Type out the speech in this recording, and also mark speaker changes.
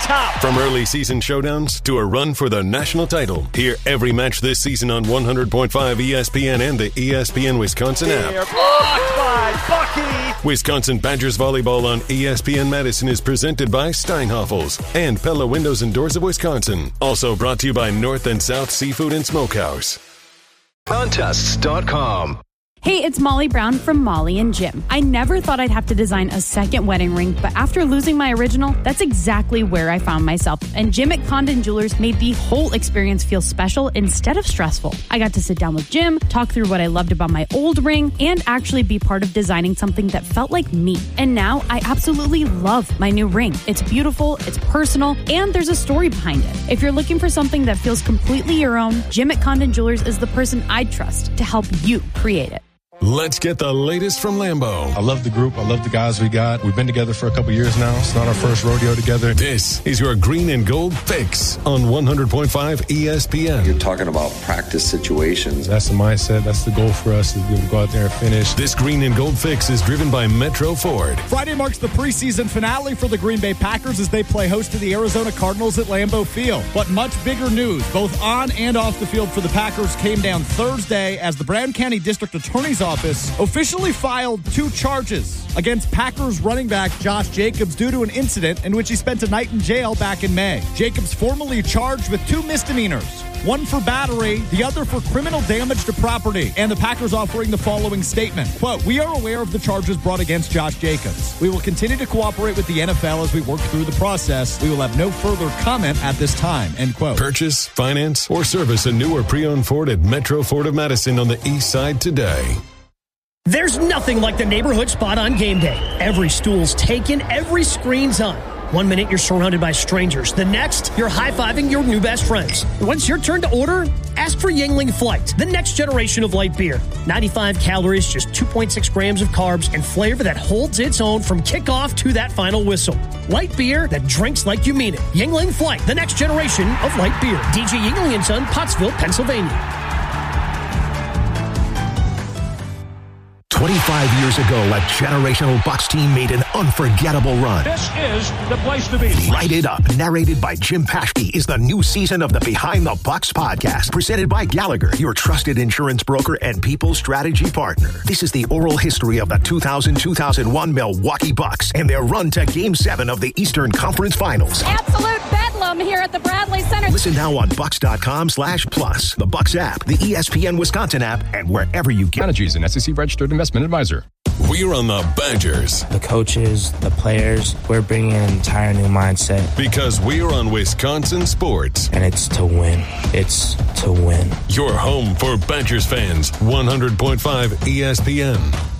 Speaker 1: top.
Speaker 2: From early season showdowns to a run for the national title, hear every match this season on 100.5 ESPN and the ESPN Wisconsin app.
Speaker 1: Blocked by Bucky.
Speaker 2: Wisconsin Badgers volleyball on ESPN Madison is presented by Steinhoffels and Pella Windows and Doors of Wisconsin. Also brought to you by North and South Seafood and Smokehouse.
Speaker 3: Contests.com.
Speaker 4: Hey, it's Molly Brown from Molly and Jim. I never thought I'd have to design a second wedding ring, but after losing my original, that's exactly where I found myself. And Jim at Condon Jewelers made the whole experience feel special instead of stressful. I got to sit down with Jim, talk through what I loved about my old ring, and actually be part of designing something that felt like me. And now I absolutely love my new ring. It's beautiful, it's personal, and there's a story behind it. If you're looking for something that feels completely your own, Jim at Condon Jewelers is the person I'd trust to help you create it.
Speaker 2: Let's get the latest from Lambeau.
Speaker 5: I love the group. I love the guys we got. We've been together for a couple years now. It's not our first rodeo together.
Speaker 2: This is your green and gold fix on 100.5 ESPN.
Speaker 6: You're talking about practice situations.
Speaker 5: That's the mindset. That's the goal for us, is to be able to go out there and finish.
Speaker 2: This green and gold fix is driven by Metro Ford.
Speaker 7: Friday marks the preseason finale for the Green Bay Packers as they play host to the Arizona Cardinals at Lambeau Field. But much bigger news, both on and off the field for the Packers, came down Thursday as the Brown County District Attorney's Office officially filed 2 charges against Packers running back Josh Jacobs due to an incident in which he spent a night in jail back in May. Jacobs formally charged with 2 misdemeanors, one for battery, the other for criminal damage to property. And the Packers offering the following statement, quote, "We are aware of the charges brought against Josh Jacobs. We will continue to cooperate with the NFL as we work through the process. We will have no further comment at this time," end quote.
Speaker 2: Purchase, finance, or service a new or pre-owned Ford at Metro Ford of Madison on the east side today.
Speaker 8: There's nothing like the neighborhood spot on game day. Every stool's taken, every screen's on. One minute you're surrounded by strangers. The next, you're high-fiving your new best friends. Once your turn to order, ask for Yuengling Flight, the next generation of light beer. 95 calories, just 2.6 grams of carbs, and flavor that holds its own from kickoff to that final whistle. Light beer that drinks like you mean it. Yuengling Flight, the next generation of light beer. DJ Yuengling & Son, Pottsville, Pennsylvania.
Speaker 9: 25 years ago, a generational Bucks team made an unforgettable run.
Speaker 1: This is the place to be.
Speaker 9: Light It Up, narrated by Jim Paschke, is the new season of the Behind the Bucks podcast, presented by Gallagher, your trusted insurance broker and people strategy partner. This is the oral history of the 2000-2001 Milwaukee Bucks and their run to Game 7 of the Eastern Conference Finals.
Speaker 10: Absolute bedlam here at the Bradley Center.
Speaker 9: Listen now on Bucks.com/plus, the Bucks app, the ESPN Wisconsin app, and wherever you get.
Speaker 11: Strategies, an SEC-registered investment advisor.
Speaker 2: We're on the Badgers.
Speaker 12: The coaches, the players, we're bringing an entire new mindset.
Speaker 2: Because we're on Wisconsin sports.
Speaker 12: And it's to win. It's to win.
Speaker 2: Your home for Badgers fans, 100.5 ESPN.